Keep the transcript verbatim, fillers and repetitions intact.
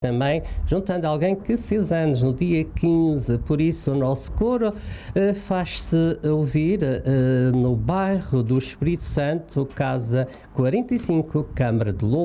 também juntando alguém que fez anos no dia quinze, por isso o nosso coro uh, faz-se ouvir uh, no bairro do Espírito Santo, Casa quarenta e cinco, Câmara de Lourdes.